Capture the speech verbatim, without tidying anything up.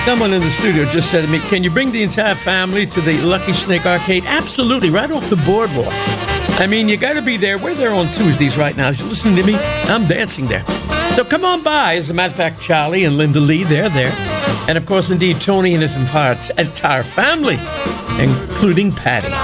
Someone in the studio just said to me, can you bring the entire family to the Lucky Snake Arcade? Absolutely, right off the boardwalk. I mean, you got to be there. We're there on Tuesdays right now. As you're listening to me, I'm dancing there. So come on by. As a matter of fact, Charlie and Linda Lee, they're there. And, of course, indeed, Tony and his entire, entire family, including Patty.